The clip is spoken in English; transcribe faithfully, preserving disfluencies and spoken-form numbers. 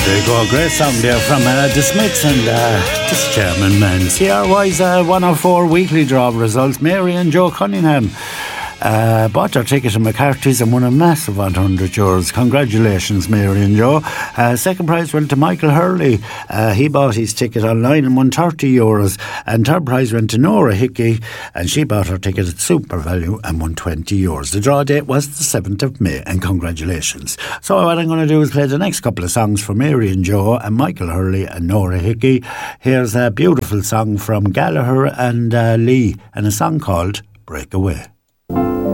There you go, great song there from uh, the Smiths and uh, this German man. C R Y's uh, one oh four weekly draw results. Mary and Joe Cunningham uh, bought their ticket to McCarthy's and won a massive one hundred euros. Congratulations, Mary and Joe. Uh, second prize went to Michael Hurley. Uh, he bought his ticket online and won thirty euros. And third prize went to Nora Hickey, and she bought her ticket at Super Value and won twenty euros. The draw date was the seventh of May, and congratulations. So what I'm going to do is play the next couple of songs for Mary and Joe and Michael Hurley and Nora Hickey. Here's a beautiful song from Gallagher and uh, Lee, and a song called Breakaway.